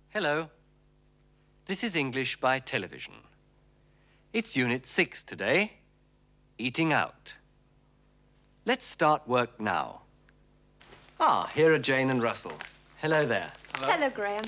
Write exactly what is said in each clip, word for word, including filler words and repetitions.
Hello. This is English by television. It's Unit six today, Eating Out. Let's start work now. Ah, here are Jane and Russell. Hello there. Hello, Hello Graham.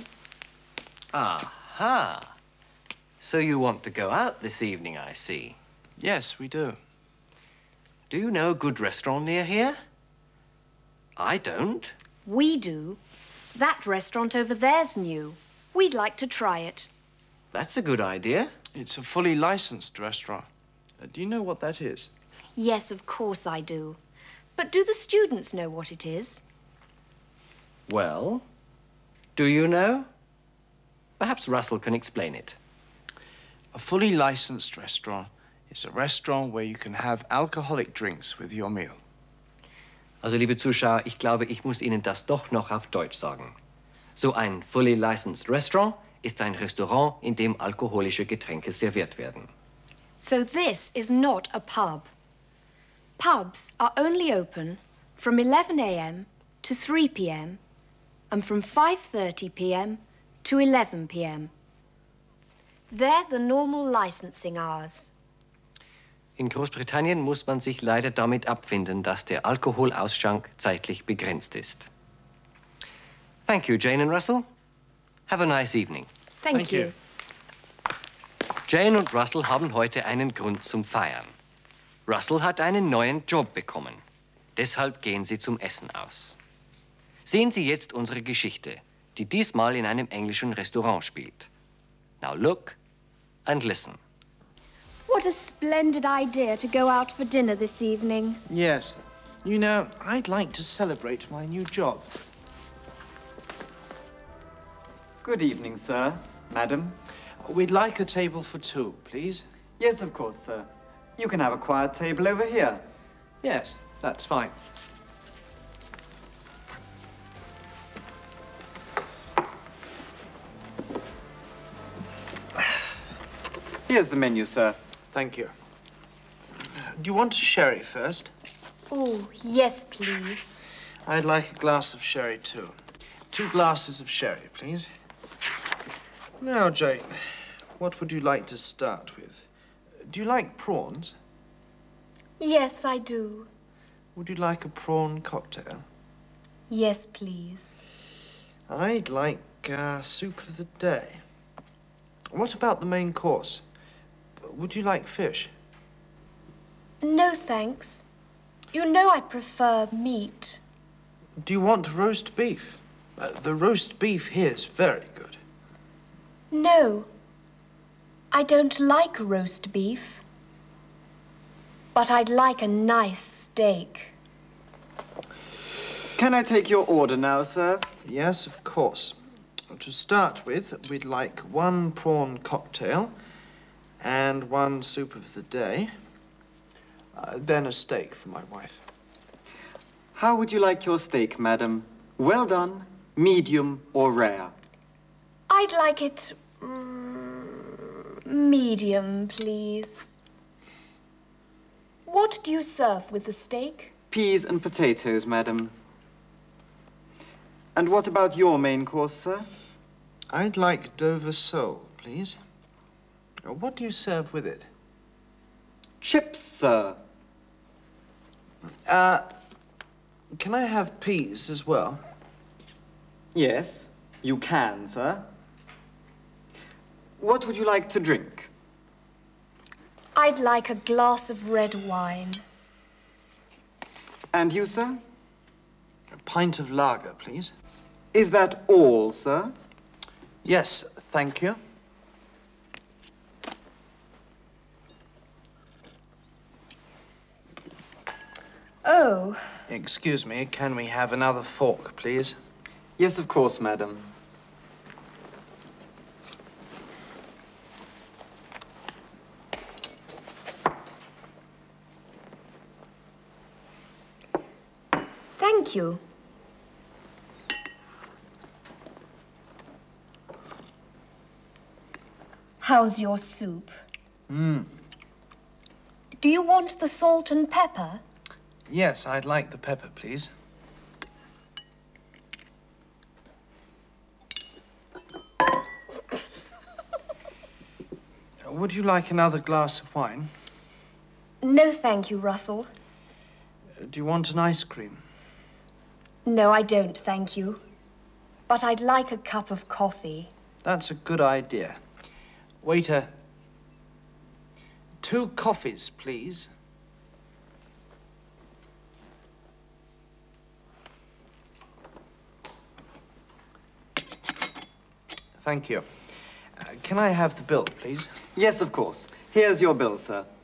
Aha. So you want to go out this evening, I see. Yes, we do. Do you know a good restaurant near here? I don't. We do. That restaurant over there's new. We'd like to try it. That's a good idea. It's a fully licensed restaurant. Uh, do you know what that is? Yes, of course I do. But do the students know what it is? Well, do you know? Perhaps Russell can explain it. A fully licensed restaurant is a restaurant where you can have alcoholic drinks with your meal. Also, liebe Zuschauer, ich glaube, ich muss Ihnen das doch noch auf Deutsch sagen. So ein fully licensed restaurant ist ein Restaurant, in dem alkoholische Getränke serviert werden. So this is not a pub. Pubs are only open from eleven a m to three p m and from five thirty p m to eleven p m They're the normal licensing hours. In Großbritannien muss man sich leider damit abfinden, dass der Alkoholausschank zeitlich begrenzt ist. Thank you, Jane and Russell. Have a nice evening. Thank, Thank you. you. Jane und Russell haben heute einen Grund zum Feiern. Russell hat einen neuen Job bekommen. Deshalb gehen sie zum Essen aus. Sehen Sie jetzt unsere Geschichte, die diesmal in einem englischen Restaurant spielt. Now look and listen. What a splendid idea to go out for dinner this evening. Yes. You know, I'd like to celebrate my new job. Good evening, sir. Madam. We'd like a table for two, please. Yes, of course, sir. You can have a quiet table over here. Yes, that's fine. Here's the menu, sir. Thank you. Do you want a sherry first? Oh, yes, please. I'd like a glass of sherry, too. Two glasses of sherry, please. Now, Jane, what would you like to start with? Do you like prawns? Yes, I do. Would you like a prawn cocktail? Yes, please. I'd like uh, soup of the day. What about the main course? Would you like fish? No, thanks. You know I prefer meat. Do you want roast beef? Uh, the roast beef here is very good. No. I don't like roast beef. But I'd like a nice steak. Can I take your order now, sir? Yes, of course. To start with, we'd like one prawn cocktail and one soup of the day. Uh, then a steak for my wife. How would you like your steak, madam? Well done, medium, or rare? I'd like it mm, medium, please. What do you serve with the steak? Peas and potatoes, madam. And what about your main course, sir? I'd like Dover sole, please. Uh, What do you serve with it? Chips, sir. Uh, can I have peas as well? Yes, you can, sir. What would you like to drink? I'd like a glass of red wine. And you, sir? A pint of lager, please. Is that all, sir? Yes, thank you. Oh, Excuse me, can we have another fork, please? Yes, of course, madam. thank you. How's your soup? Mmm. Do you want the salt and pepper? Yes, I'd like the pepper, please. would you like another glass of wine? No, thank you, Russell. Uh, do you want an ice cream? No, I don't, thank you. But I'd like a cup of coffee. That's a good idea. Waiter, two coffees, please. Thank you. Uh, can I have the bill, please? Yes, of course. Here's your bill, sir.